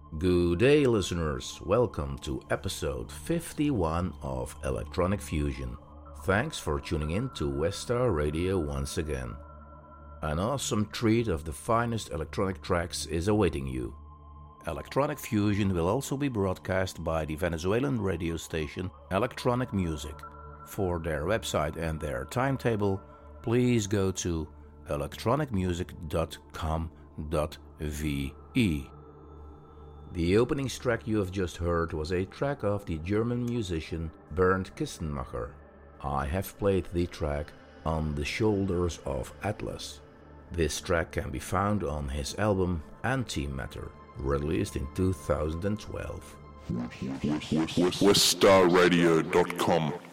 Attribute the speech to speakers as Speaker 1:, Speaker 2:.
Speaker 1: Good day, listeners. Welcome to episode 51 of Electronic Fusion. Thanks for tuning in to Westar Radio once again. An awesome treat of the finest electronic tracks is awaiting you. Electronic Fusion will also be broadcast by the Venezuelan radio station Electronic Music. For their website and their timetable, please go to electronicmusic.com.ve. The opening track you have just heard was a track of the German musician Bernd Kistenmacher. I have played the track On the Shoulders of Atlas. This track can be found on his album Antimatter, released in 2012.
Speaker 2: WestStarRadio.com